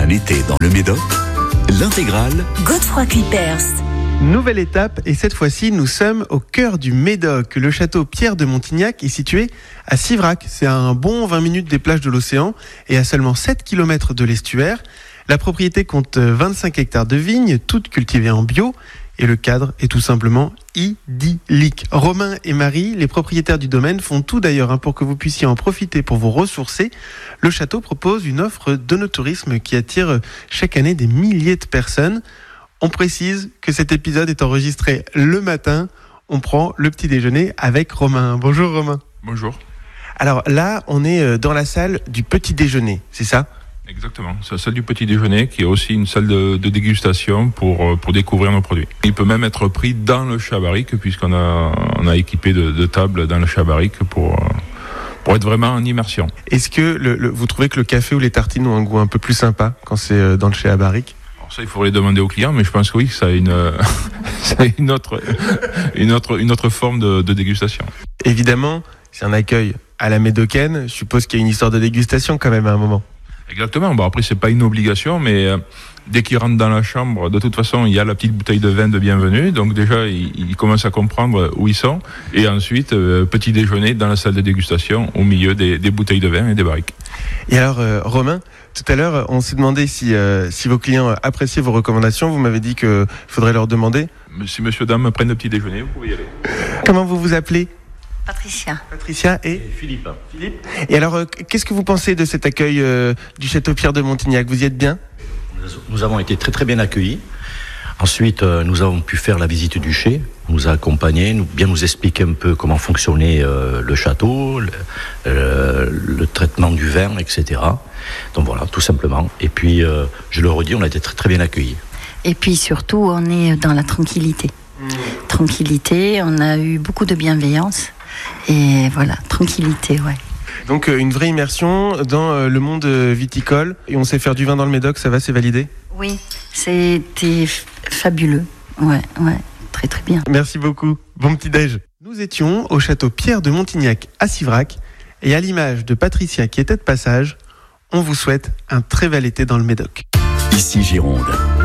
Un été dans le Médoc, l'intégrale Godefroy Cuypers. Nouvelle étape et cette fois-ci nous sommes au cœur du Médoc. Le château Pierre de Montignac est situé à Sivrac. C'est à un bon 20 minutes des plages de l'océan et à seulement 7 km de l'estuaire. La propriété compte 25 hectares de vignes, toutes cultivées en bio. Et le cadre est tout simplement idyllique. Romain et Marie, les propriétaires du domaine, font tout d'ailleurs pour que vous puissiez en profiter pour vous ressourcer. Le château propose une offre d'onotourisme qui attire chaque année des milliers de personnes. On précise que cet épisode est enregistré le matin. On prend le petit déjeuner avec Romain. Bonjour Romain. Bonjour. Alors là, on est dans la salle du petit déjeuner, c'est ça ? Exactement, c'est la salle du petit déjeuner qui est aussi une salle de dégustation pour découvrir nos produits. Il peut même être pris dans le chat barrique puisqu'on a équipé de tables dans le chat barrique pour être vraiment en immersion. Est-ce que vous trouvez que le café ou les tartines ont un goût un peu plus sympa quand c'est dans le chat barrique ? Alors ça, il faudrait demander aux clients, mais je pense que oui, ça a une autre forme de dégustation. Évidemment, c'est un accueil à la médocaine. Je suppose qu'il y a une histoire de dégustation quand même à un moment. Exactement. Bon, après, c'est pas une obligation, mais dès qu'ils rentrent dans la chambre, de toute façon, il y a la petite bouteille de vin de bienvenue. Donc déjà, ils commencent à comprendre où ils sont. Et ensuite, petit déjeuner dans la salle de dégustation, au milieu des bouteilles de vin et des barriques. Et alors, Romain, tout à l'heure, on s'est demandé si vos clients appréciaient vos recommandations. Vous m'avez dit qu'il faudrait leur demander. Si monsieur, dame prennent le petit déjeuner, vous pouvez y aller. Comment vous vous appelez ? Patricia et Philippe. Et alors, qu'est-ce que vous pensez de cet accueil du château Pierre de Montignac ? Vous y êtes bien ? Nous avons été très très bien accueillis. Ensuite, nous avons pu faire la visite du chai. On nous a accompagnés, nous expliquer un peu comment fonctionnait le château, le traitement du vin, etc. Donc voilà, tout simplement. Et puis, je le redis, on a été très très bien accueillis. Et puis surtout, on est dans la tranquillité. Tranquillité, on a eu beaucoup de bienveillance. Et voilà, tranquillité, ouais. Donc une vraie immersion dans le monde viticole. Et on sait faire du vin dans le Médoc, ça va, c'est validé ? Oui, c'était fabuleux. Ouais, très très bien. Merci beaucoup. Bon petit déj. Nous étions au château Pierre de Montignac à Sivrac. Et à l'image de Patricia qui était de passage, on vous souhaite un très bel été dans le Médoc. Ici Gironde.